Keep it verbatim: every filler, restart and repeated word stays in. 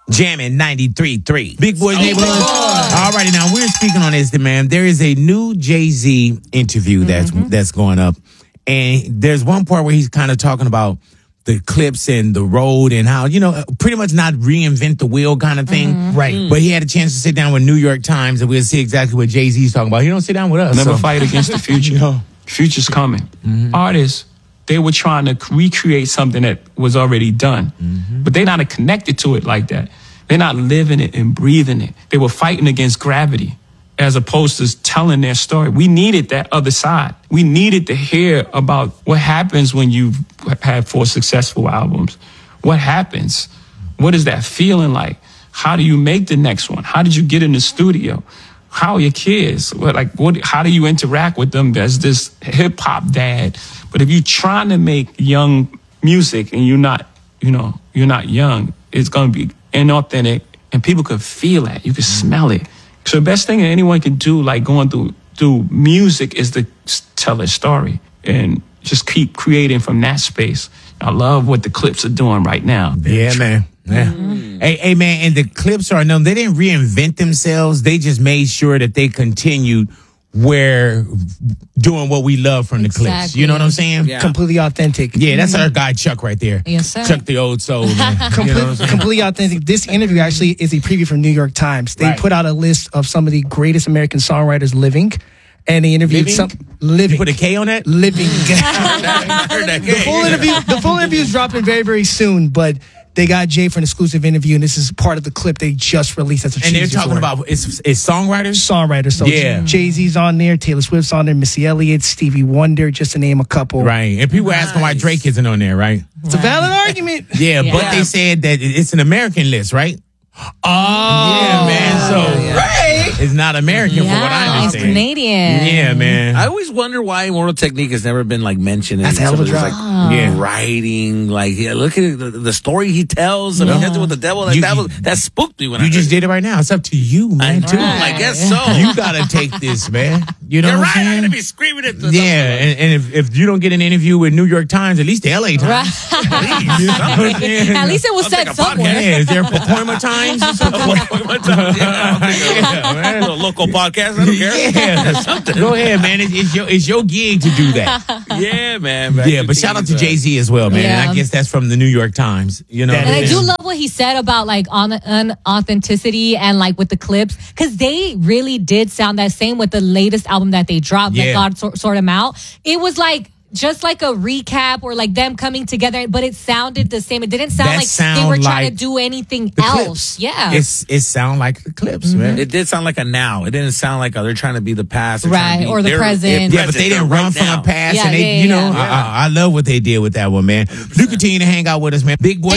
Jamming ninety-three point three. Big Boys Neighborhood. All righty, now we're speaking on this, man. There is a new Jay-Z interview that's mm-hmm. that's going up. And there's one part where he's kind of talking about the clips and the road and how, you know, pretty much not reinvent the wheel kind of thing. Mm-hmm. Right. Mm. But he had a chance to sit down with New York Times and we'll see exactly what Jay-Z's talking about. He don't sit down with us. Never so. fight against the future. No. Future's coming. Mm-hmm. Artists, they were trying to recreate something that was already done. Mm-hmm. But they're not connected to it like that. They're not living it and breathing it. They were fighting against gravity as opposed to telling their story. We needed that other side. We needed to hear about what happens when you've had four successful albums. What happens? What is that feeling like? How do you make the next one? How did you get in the studio? How are your kids? What, like, what? How do you interact with them as this hip hop dad? But if you're trying to make young music and you're not, you know, you're not young, it's going to be inauthentic and people could feel it. You could smell it. So the best thing that anyone can do, like going through through music, is to tell a story and just keep creating from that space. I love what the clips are doing right now. Yeah, man. Yeah. Mm-hmm. Hey, hey, man, and the clips are known. They didn't reinvent themselves. They just made sure that they continued where doing what we love from the exactly. clips. You know what I'm saying? Yeah. Completely authentic. Yeah, that's our guy Chuck right there. Yes, sir. Chuck the old soul. Man. Complete, you know what I'm saying? completely authentic. This interview actually is a preview from New York Times. They right. put out a list of some of the greatest American songwriters living. And they interviewed living? some living. You put a K on that? Living. the full interview. The full interview is dropping very, very soon. But they got Jay for an exclusive interview, and this is part of the clip they just released. As a and they're talking award. about it's, it's songwriters, songwriters. So yeah, Jay Z's on there, Taylor Swift's on there, Missy Elliott, Stevie Wonder, just to name a couple. Right. And people nice. asking why Drake isn't on there, right? It's right. a valid argument. Yeah, yeah, but they said that it's an American list, right? Oh, yeah, man. So yeah, yeah. right, it's not American yeah, from what I understand. It's Canadian. Yeah, man. I always wonder why Immortal Technique has never been like mentioned. That's a hell of a drop. Like, oh. yeah, writing, like yeah, look at the, the story he tells. And Yeah. yeah. with the devil, like You- that was that spooked me when you I just heard did it right now. It's up to you, I man. know, Too. I guess so. You gotta take this, man. You know You're what right. I'm I'm saying? gonna be screaming at the Yeah, and, and if, if you don't get an interview with New York Times, at least the L A Times. Right. You know what I'm saying? At least it was I'll said take a somewhere. Yeah, is there Pacoima Times or something? yeah, I'll take a, Yeah, man. a little local podcast. I don't care. Yeah, something. Go ahead, man. It's, it's your it's your gig to do that. Yeah, man. Back Yeah, to but shout out to things, uh, Jay Z as well, man. Yeah. I guess that's from the New York Times. You know, That And I is. do love what he said about like on unauthenticity and like with the clips, because they really did sound that same with the latest album that they dropped, Yeah. Let God Sort, sort Them Out. It was like just like a recap or like them coming together, but it sounded the same. It didn't sound That like they sound were trying like to do anything the else. clips. Yeah. It's it sound like the clips, man. It did sound like a now. It didn't sound like oh, they're trying to be the past. They're trying to Right, be- or the they're- present. Yeah, but they didn't They're run right from now. the past, Yeah, and they, yeah, you know, yeah. I, I I love what they did with that one, man. You continue to hang out with us, man. Big Boy